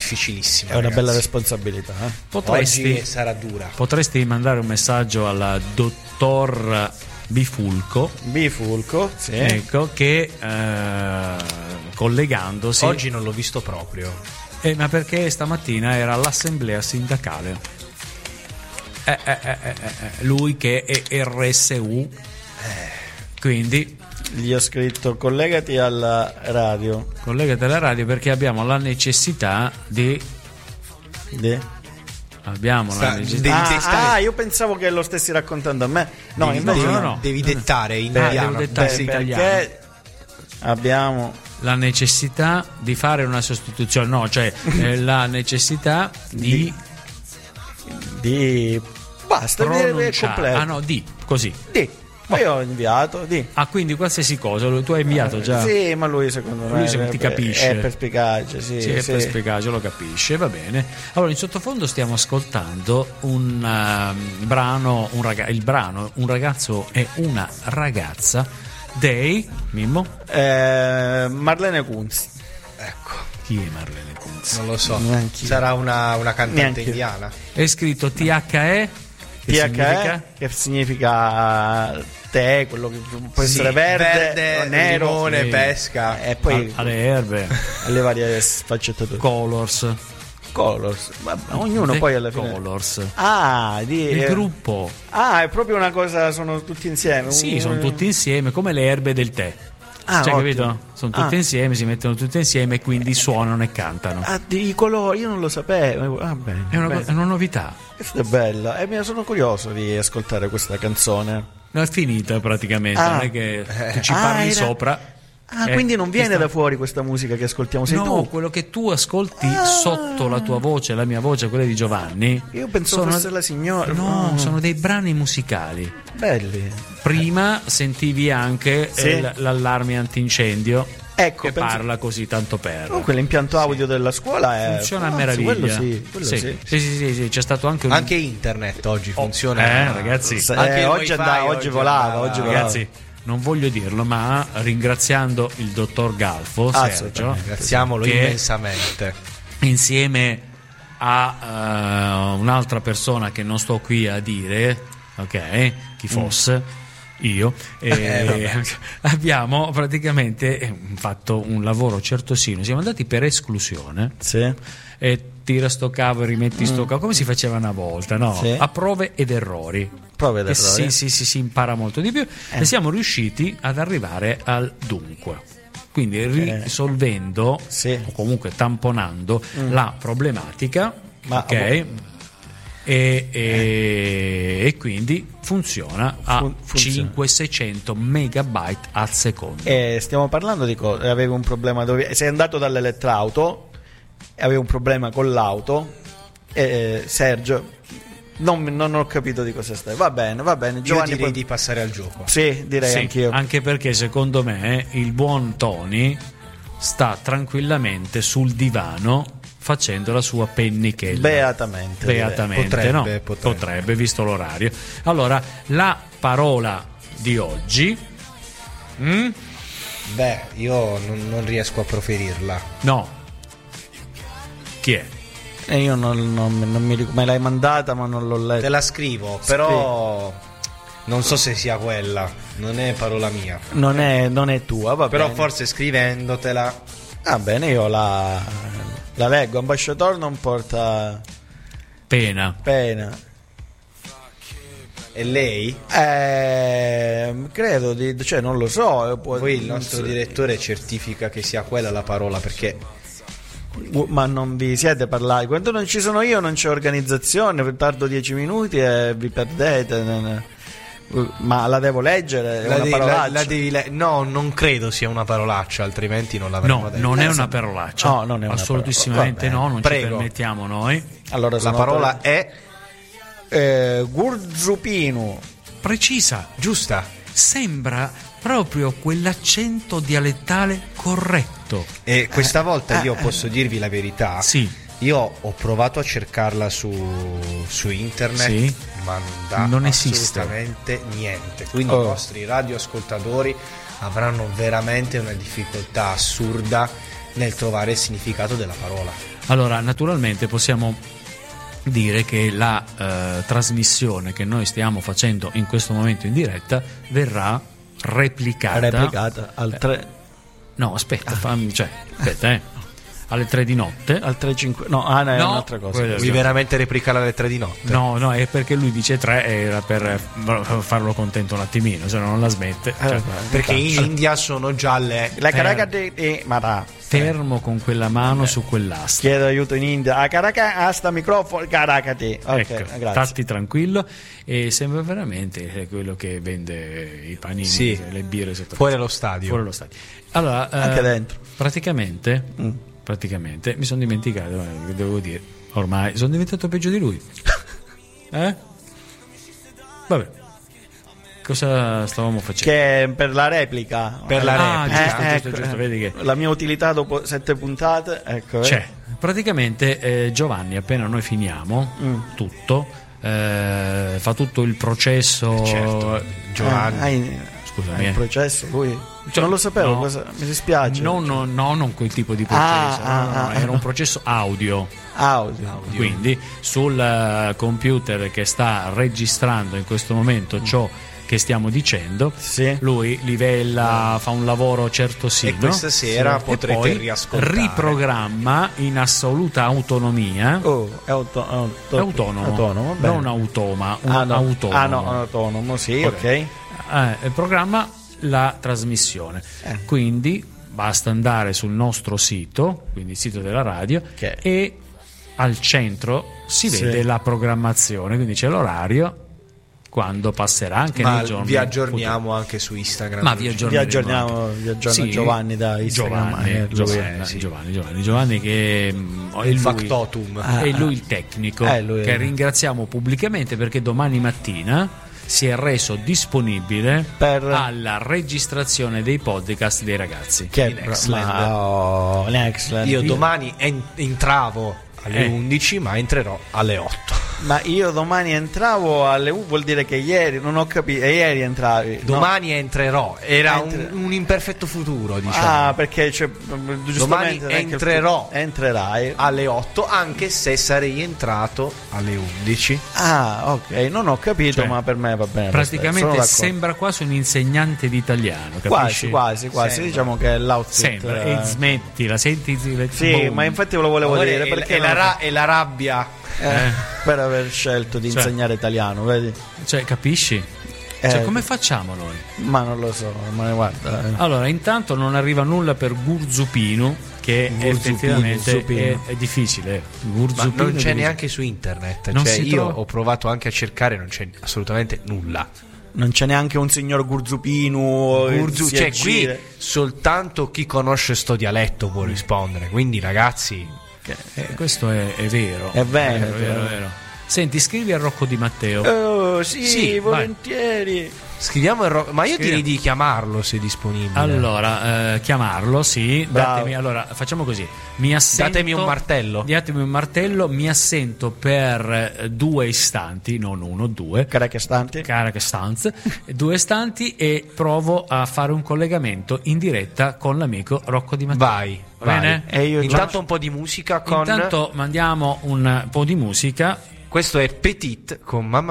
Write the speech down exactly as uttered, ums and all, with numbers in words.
difficilissima. È una ragazzi. bella responsabilità. Eh? Potresti, Oggi sarà dura. Potresti mandare un messaggio al dottor Bifulco. Bifulco, sì. Ecco, che eh, collegandosi. Oggi non l'ho visto proprio. Eh, ma perché stamattina era all'assemblea sindacale. Eh, eh, eh, eh, eh, lui che è R S U. Eh, quindi. Gli ho scritto collegati alla radio. Collegati alla radio perché abbiamo la necessità di. Di? Abbiamo Sta, la necessità. Ah, ah, io pensavo che lo stessi raccontando a me. No, devi, invece devi, no, no. devi dettare in Beh, italiano. devo dettare Beh, in italiano. perché abbiamo La necessità di fare una sostituzione, no, cioè eh, la necessità di, di basta dire il pronunciare. completo. Ah no, di, così. Di. Ma io ho inviato di. Ah, quindi qualsiasi cosa, tu hai inviato già. Sì, ma lui secondo me Lui se è, ti capisce. è perspicace, sì, Sì, è sì. perspicace, lo capisce, va bene. Allora, in sottofondo stiamo ascoltando un uh, brano, un raga- il brano Un ragazzo e una ragazza dei Mimmo? Eh, Marlene Kunz. Ecco, Chi è Marlene Kunz? non lo so. Neanch'io. Sarà una, una cantante Neanch'io. indiana. È scritto T H E che T H E significa? che significa tè, quello che può Sì, essere verde, verde, nero, limone, sì. pesca. e poi Al- alle erbe, le varie sfaccettature. Colors, Colors, vabbè, ognuno The poi alla fine. Colors. Ah, di, Il eh, gruppo. ah, è proprio una cosa, sono tutti insieme. Sì, Un- sono tutti insieme come le erbe del tè. Ah, cioè, ottimo. capito? Sono tutte Ah. insieme, si mettono tutte insieme e quindi suonano e cantano. Ah, di colori, io non lo sapevo. Ah, bene, È una, bene. è una novità. Questa è bella. E mi sono curioso di ascoltare questa canzone. No, è finita praticamente, Ah. non è che tu ci Ah, parli era- sopra. Ah, Eh, quindi non viene questa- da fuori questa musica che ascoltiamo, sei no, tu. quello che tu ascolti Ah. sotto la tua voce, la mia voce, quella di Giovanni. Io pensavo sono- fosse la signora. No, Mm. sono dei brani musicali. Belli. Prima sentivi anche Sì. eh, l- l'allarme antincendio Ecco, che penso- parla così tanto per. Comunque l'impianto audio della scuola è Funziona a Ah, meraviglia. Quello sì, quello sì. sì. Sì, sì, sì, sì, c'è stato anche un Anche internet oggi Oh, funziona. eh, ragazzi. Se- Anche eh, il oggi, wifi andava, oggi oggi volava, andava. oggi volava. Ragazzi, non voglio dirlo, ma ringraziando il dottor Galfo, Ah, Sergio, assolutamente. Ringraziamolo che immensamente. insieme a eh, un'altra persona che non sto qui a dire, ok, chi fosse, io, eh, abbiamo praticamente eh, fatto un lavoro certosino. Siamo andati per esclusione. Sì. E tira sto cavo e rimetti sto cavo come si faceva una volta, no? Sì. A prove ed errori. Prove ed Che errori. Sì, sì, sì, si impara molto di più e siamo riusciti ad arrivare al dunque. Quindi risolvendo Sì. o comunque tamponando la problematica, Ma- ok? E, e- e quindi funziona a Fun- funziona. cinquecento seicento megabyte al secondo. E stiamo parlando di cosa? Avevi un problema dove sei andato dall'elettrauto e avevi un problema con l'auto. E Sergio, non, non ho capito di cosa stai. Va bene, va bene. Io Giovanni, direi poi- di passare al gioco. Sì, direi Sì, anch'io. anche perché secondo me il buon Tony sta tranquillamente sul divano facendo la sua pennichella. Beatamente. direi. Beatamente, Potrebbe, no? potrebbe. Potrebbe, visto l'orario. Allora, la parola di oggi. Mm? Beh, io non, non riesco a proferirla. No. Chi è? E io non, non- non mi ricordo. Me l'hai mandata, ma non l'ho letta. Te la scrivo, però non so se sia quella. Non è parola mia. Non è, non è tua, va Però bene. forse scrivendotela. Va bene, io la, la leggo. Ambasciatore non porta Pena. pena. E lei? Eh, credo di, cioè non lo so. Può, Poi il nostro non so- direttore certifica che sia quella la parola, perché Ma non vi siete parlati? Quando non ci sono io non c'è organizzazione, tardo dieci minuti e vi perdete. Ma la devo leggere? È la una devi- parolaccia? la- la devi le- no, non credo sia una parolaccia, altrimenti non l'avremmo No, detto. non è Eh, una sì. parolaccia. No, non è una Assolutissimamente parola. Va no, non Prego. ci permettiamo noi. Allora, La sono parola è eh, Gurzupinu. Precisa. giusta. Sembra proprio quell'accento dialettale corretto. E questa volta eh, io eh. posso dirvi la verità. Sì. Io ho provato a cercarla su, su internet, Sì. ma non dà Non esiste. assolutamente niente. Quindi Oh. i nostri radioascoltatori avranno veramente una difficoltà assurda nel trovare il significato della parola. Allora, naturalmente possiamo dire che la eh, trasmissione che noi stiamo facendo in questo momento in diretta verrà replicata. Replicata al tre. No, aspetta, fammi, cioè, aspetta, eh. Alle tre di notte. Al tre cinque. No, ah, no, è No, un'altra cosa. quello- Vuoi veramente replicare alle tre di notte? No, no, è perché lui dice tre, era per farlo contento un attimino, se no non la smette. Cioè, Eh, Perché in Allora, India sono già le... la Eh. caraca di, di Marà. fermo con quella mano su quell'asta. Chiedo aiuto in India. A caraca, asta microfono, caraca di. Ok, Ecco, grazie. stati tranquillo, e sembra veramente quello che vende i panini, Sì. le birre sotto Fuori allo stadio. fuori allo stadio. Allora, Anche eh, dentro. praticamente, Mm. praticamente mi sono dimenticato, eh, che devo dire, ormai sono diventato peggio di lui. Eh? Vabbè. Cosa stavamo facendo? Che per la replica. Per la Ah, replica. giusto, Eh, giusto, ecco, giusto, eh. vedi che La mia utilità dopo sette puntate, ecco. eh. c'è. Praticamente eh, Giovanni, appena noi finiamo Mm. tutto, eh, fa tutto il processo. Certo. Giovanni. Ah, hai- Scusami, hai il eh. processo lui. Cioè, non lo sapevo, no. cosa- mi dispiace. No, no, no, non quel tipo di processo, Ah, no, no, no, ah, era ah. un processo audio. Audio. Quindi sul eh, computer che sta registrando in questo momento ciò che stiamo dicendo, Sì. lui livella, fa un lavoro certo sì, E no? questa sera Sì. potrete E poi riascoltare. riprogramma in assoluta autonomia. Oh, è, auto- auto- È autonomo, autonomo, bene. non automa, un Ah, no. autonomo. Ah, no, autonomo, sì, Ok. ok. Eh, programma la trasmissione. Eh. Quindi basta andare sul nostro sito, quindi il sito della radio, Che- e al centro si Sì. vede la programmazione, quindi c'è l'orario quando passerà anche Ma nei giorni vi aggiorniamo anche su futuri. Instagram. Ma vi Vi aggiorneremo aggiorniamo, anche. vi aggiorna Sì, Giovanni da Instagram. Giovanni, eh, lui- Giovanni, eh, sì. Giovanni, Giovanni, Giovanni che mm, è il lui- factotum. Ah, è lui il tecnico, Eh, lui è- che ringraziamo pubblicamente perché domani mattina si è reso disponibile Per- alla registrazione dei podcast dei ragazzi. Che in Nextland. ma- oh, Nextland. Io domani en- entravo alle Eh. undici, ma entrerò alle otto. Ma io domani entravo alle U, vuol dire che ieri non ho capito. E ieri entravi. no? Domani entrerò. Era Entra- un, un imperfetto futuro, diciamo. Ah, perché c'è, giustamente Domani anche il- entrerò. Entrerai. Alle otto, anche se sarei entrato alle undici. Ah, ok, non ho capito, Cioè, ma per me va bene. Praticamente sono d'accordo. sembra quasi un insegnante di italiano, capisci? Quasi, quasi, quasi. Sembra. Diciamo che è l'outfit. Sembra, eh, e smettila, senti Sì, boom. ma infatti ve lo volevo Amore, dire e, perché e la, non- ra- e la rabbia. eh, per aver scelto di Cioè. insegnare italiano, vedi? Cioè, capisci? Eh, Cioè, come facciamo noi? Ma non lo so, ma guarda. eh. Allora, intanto non arriva nulla per Gurzupino, che Gurzupino, effettivamente Gurzupino. è, è difficile. Ma Gurzupino non c'è devi- neanche su internet. Non Cioè, si io trova? ho provato anche a cercare, non c'è assolutamente nulla. Non c'è neanche un signor Gurzupino. che Urzu, si cioè, qui aggira. soltanto chi conosce sto dialetto può rispondere. Quindi, ragazzi, Eh, questo è, è vero. È vero, È vero, è vero. è vero. Senti, scrivi a Rocco Di Matteo. Oh, sì, Sì, vai. volentieri. scriviamo il ro- ma io Scriviamo. direi di chiamarlo se è disponibile. Allora, eh, chiamarlo, sì. Bravo. Datemi, allora, facciamo così. Mi assento, Datemi un martello. Datemi un martello, mi assento per eh, due istanti, non uno, due. Caraca stanti. Caraca stanze, due istanti, e provo a fare un collegamento in diretta con l'amico Rocco Di Matteo. Vai, Va vai. bene? E io già- Intanto un po' di musica con Intanto mandiamo un po' di musica. questo è Petit con Mamma